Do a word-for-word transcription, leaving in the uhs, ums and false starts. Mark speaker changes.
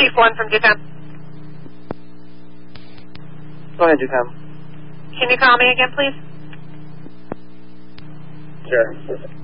Speaker 1: Chief one from DECOM.
Speaker 2: Go ahead, DECOM.
Speaker 1: Can you call me again, please?
Speaker 2: Sure.